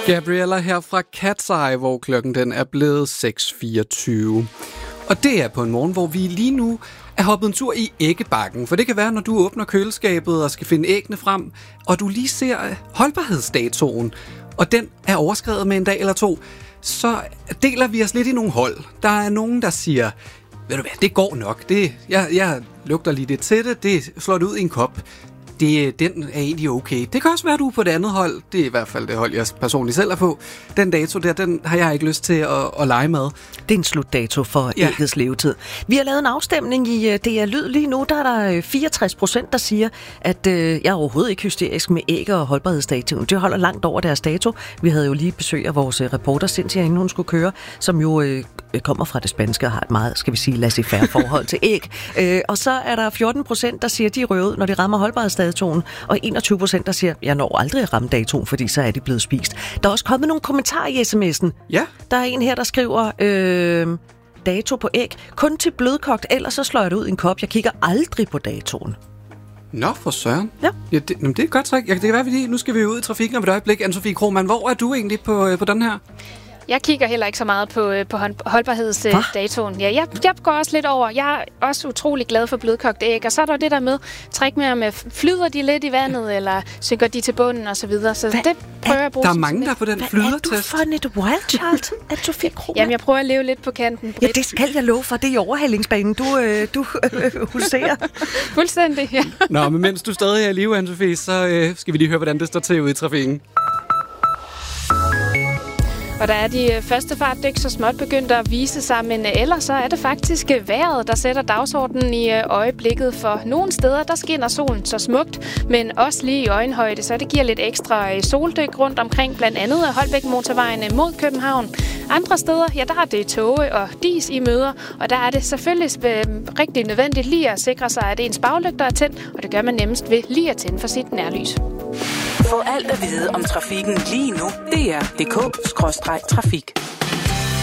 Gabriella her fra Cat's Eye, hvor klokken den er blevet 6:24. Og det er på en morgen, hvor vi lige nu er hoppet en tur i æggebakken. For det kan være, når du åbner køleskabet og skal finde æggene frem, og du lige ser holdbarhedsdatoen, og den er overskredet med en dag eller to, så deler vi os lidt i nogle hold. Der er nogen, der siger, ved du hvad, det går nok. Jeg lugter lige det til det slår det ud i en kop. Den er egentlig okay. Det kan også være, du er på det andet hold. Det er i hvert fald det hold, jeg personligt selv er på. Den dato der, den har jeg ikke lyst til at lege med. Det er en slutdato for æggets levetid. Vi har lavet en afstemning i DR Lyd lige nu. Der er der 64%, der siger, at jeg er overhovedet ikke hysterisk med æg og holdbarhedsdatoen. Det holder langt over deres dato. Vi havde jo lige besøg af vores reporter, Cynthia, inden hun skulle køre, som jo kommer fra det spanske og har et meget, skal vi sige, laissez-faire forhold til æg. Og så er der 14%, der siger, at de er røvet, når de rammer holdbarhedsdatoen, og 21%, der siger, at jeg når aldrig at ramme datoen, fordi så er de blevet spist. Der er også kommet nogle kommentarer i sms'en. Ja. Der er en her, der skriver, dato på æg, kun til blødkogt, ellers så slår jeg det ud i en kop. Jeg kigger aldrig på datoen. Nå, for søren. Ja. Det er et godt træk. Det kan være, nu skal vi ud i trafikken om et øjeblik. Anne-Sophie Krohmann, hvor er du egentlig på den her? Jeg kigger heller ikke så meget på holdbarhedsdatoen. Ja, jeg går også lidt over. Jeg er også utrolig glad for blødkogt æg, og så er der det der med, træk med flyder de lidt i vandet, eller synker de til bunden og så videre. Så det prøver jeg at bruge. Der er mange, der er på den flydertest. Hvad er du for et wild child, Anne-Sophie Krohmann? Jamen, jeg prøver at leve lidt på kanten. Ja, det skal jeg love for. Det er i overhalingsbanen. Du huserer. Fuldstændig, ja. Nå, men mens du stadig er i live, Anne-Sophie, så skal vi lige høre, hvordan det står til ude i trafikken. Og der er de første fartdæk så småt begyndt at vise sig, men ellers så er det faktisk vejret, der sætter dagsordenen i øjeblikket. For nogle steder, der skinner solen så smukt, men også lige i øjenhøjde, så det giver lidt ekstra soldyk rundt omkring, blandt andet Holbæk-motorvejen mod København. Andre steder, ja, der er det tåge og dis i møder, og der er det selvfølgelig rigtig nødvendigt lige at sikre sig, at ens baglygter er tændt, og det gør man nemmest ved lige at tænde for sit nærlys. Få alt at vide om trafikken lige nu. DR.dk/trafik.